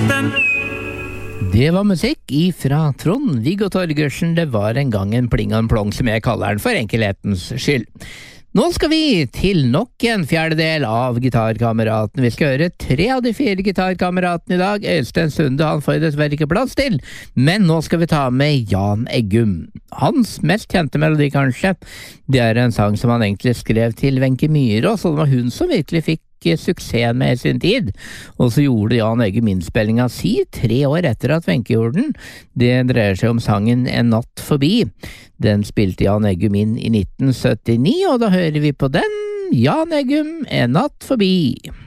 Det var musikk ifra Trond-Viggo Torgersen. Det var en gang en pling og en plong, som jeg kaller den for enkelhetens skyld. Nå skal vi til nok en fjerdedel av Gitarkameraten. Vi skal høre 3 av de 4 gitarkameratene i dag. Øystein Sunde, han får dessverre ikke plass til, men nå skal vi ta med Jan Eggum. Hans mest kjente melodi, kanskje, det er en sang som han egentlig skrev til Wenche Myhre, så det var hun som virkelig fikk suksess med sin tid, og så gjorde Jan Eggum innspillinga si 3 år etter at Wenche gjorde den. Det dreier seg om sangen En natt forbi. Den spilte Jan Eggum inn i 1979, og da hører vi på den. Jan Eggum, En natt forbi.